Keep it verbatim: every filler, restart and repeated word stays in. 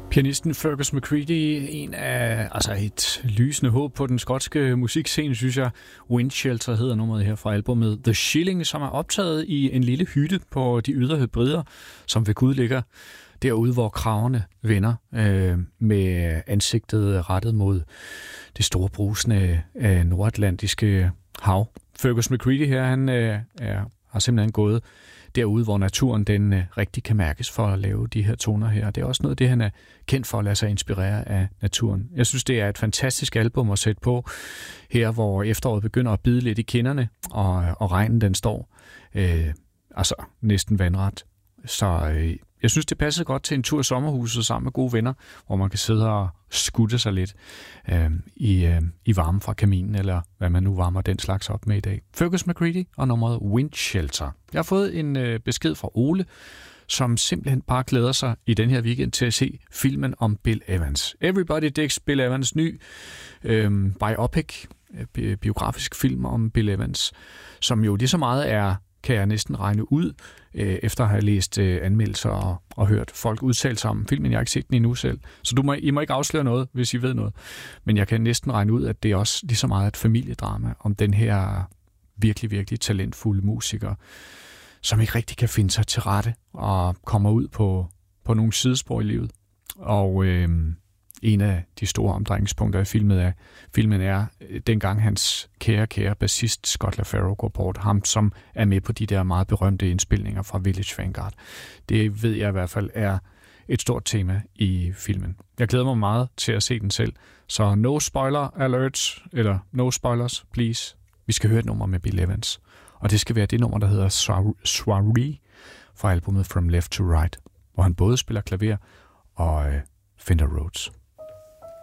Pianisten Fergus McCready, en af altså et lysende håb på den skotske musikscene, synes jeg. Windshelter hedder nummeret her fra albumet The Shilling, som er optaget i en lille hytte på de ydre Hebrider, som ved Gud ligger derude, hvor kragerne vender øh, med ansigtet rettet mod det store brusende øh, nordatlantiske hav. Fergus McCready her, han øh, er, har simpelthen gået derude, hvor naturen den øh, rigtig kan mærkes for at lave de her toner her. Det er også noget af det, han er kendt for at lade sig inspirere af naturen. Jeg synes, det er et fantastisk album at sætte på her, hvor efteråret begynder at bide lidt i kinderne, og, og regnen den står øh, altså næsten vandret. Så øh, jeg synes, det passer godt til en tur i sommerhuset sammen med gode venner, hvor man kan sidde og skutte sig lidt øh, i, øh, i varme fra kaminen, eller hvad man nu varmer den slags op med i dag. Fergus McCready og nummeret Windshelter. Jeg har fået en øh, besked fra Ole, som simpelthen bare glæder sig i den her weekend til at se filmen om Bill Evans. Everybody digs Bill Evans ny øh, biopic, øh, biografisk film om Bill Evans, som jo lige så meget er, kan jeg næsten regne ud, øh, efter at have læst øh, anmeldelser og, og hørt folk udtale sig om filmen. Jeg har ikke set den endnu selv, så du må, I må ikke afsløre noget, hvis I ved noget. Men jeg kan næsten regne ud, at det er også lige så meget et familiedrama om den her virkelig, virkelig talentfulde musiker, som ikke rigtig kan finde sig til rette og kommer ud på, på nogle sidespor i livet. Og øh, en af de store omdrejningspunkter i filmen er, filmen er dengang hans kære, kære bassist Scott LaFaro går bort. Ham, som er med på de der meget berømte indspilninger fra Village Vanguard. Det ved jeg i hvert fald er et stort tema i filmen. Jeg glæder mig meget til at se den selv. Så no spoiler alerts, eller no spoilers, please. Vi skal høre et nummer med Bill Evans. Og det skal være det nummer, der hedder Soiree fra albumet From Left to Right, hvor han både spiller klaver og øh, Fender Rhodes.